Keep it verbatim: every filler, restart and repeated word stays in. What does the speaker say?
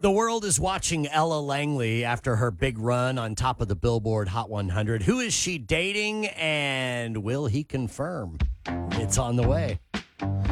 The world is watching Ella Langley after her big run on top of the Billboard Hot one hundred. Who is she dating, and will he confirm? It's on the way.